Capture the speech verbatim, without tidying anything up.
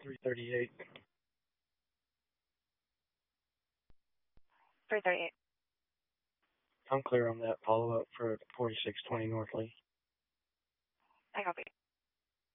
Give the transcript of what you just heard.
three thirty-eight. three thirty-eight. I'm clear on that follow-up for forty-six twenty North Lee. I copy.